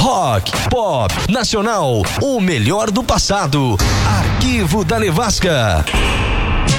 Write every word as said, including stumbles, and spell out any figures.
rock, pop, nacional, o melhor do passado. Arquivo da Nevasca.